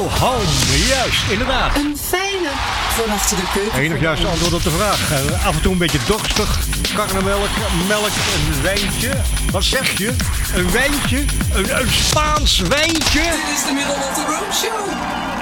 Go home. Juist, inderdaad. Een fijne van achter de keuken. Enig juiste antwoord op de vraag. Af en toe een beetje dorstig. Karnemelk, melk, een wijntje. Wat zeg je? Een wijntje? Een Spaans wijntje? Dit is de Middle of the Road Show.